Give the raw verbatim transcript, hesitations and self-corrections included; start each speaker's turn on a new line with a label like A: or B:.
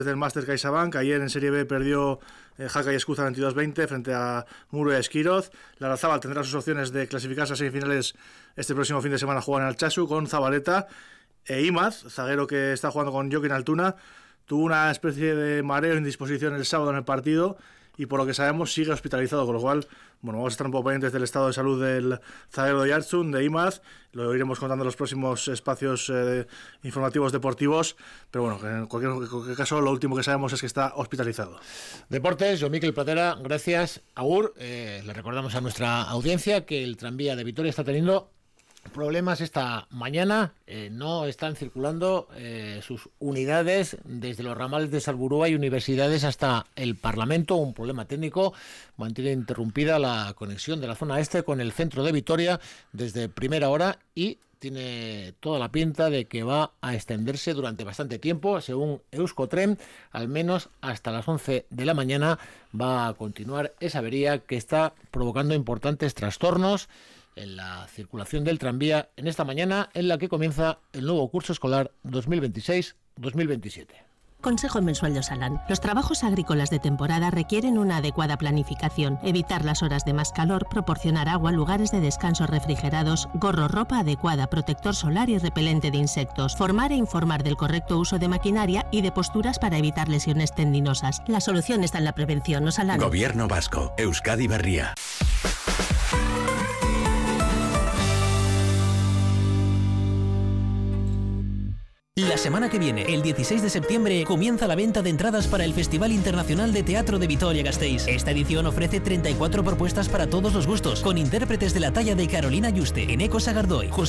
A: del Máster CaixaBank. Ayer en Serie B perdió eh, Jaca y Escuza veintidós veinte frente a Muro y Esquiroz. Larrazábal tendrá sus opciones de clasificarse a semifinales este próximo fin de semana. Juegan al Chasu con Zabaleta. E Imaz, zaguero que está jugando con Joaquín Altuna, tuvo una especie de mareo e indisposición el sábado en el partido y por lo que sabemos sigue hospitalizado, con lo cual bueno, vamos a estar un poco pendientes del estado de salud del zaguero de Oiartzun, de Imaz. Lo iremos contando en los próximos espacios eh, informativos deportivos, pero bueno, en cualquier, en cualquier caso lo último que sabemos es que está hospitalizado.
B: Deportes, yo Miquel Pratera, gracias. Agur, eh, le recordamos a nuestra audiencia que el tranvía de Vitoria está teniendo problemas esta mañana, eh, no están circulando eh, sus unidades desde los ramales de Salburúa y universidades hasta el Parlamento. Un problema técnico mantiene interrumpida la conexión de la zona este con el centro de Vitoria desde primera hora y tiene toda la pinta de que va a extenderse durante bastante tiempo. Según Euskotren, al menos hasta las once de la mañana va a continuar esa avería que está provocando importantes trastornos en la circulación del tranvía en esta mañana en la que comienza el nuevo curso escolar dos mil veintiséis dos mil veintisiete.
C: Consejo mensual de Osalan. Los trabajos agrícolas de temporada requieren una adecuada planificación, evitar las horas de más calor, proporcionar agua, lugares de descanso refrigerados, gorro, ropa adecuada, protector solar y repelente de insectos, formar e informar del correcto uso de maquinaria y de posturas para evitar lesiones tendinosas. La solución está en la prevención. Osalan.
D: Gobierno Vasco. Euskadi Berria.
E: La semana que viene, el dieciséis de septiembre, comienza la venta de entradas para el Festival Internacional de Teatro de Vitoria-Gasteiz. Esta edición ofrece treinta y cuatro propuestas para todos los gustos, con intérpretes de la talla de Carolina Yuste, Eneco Sagardoy, José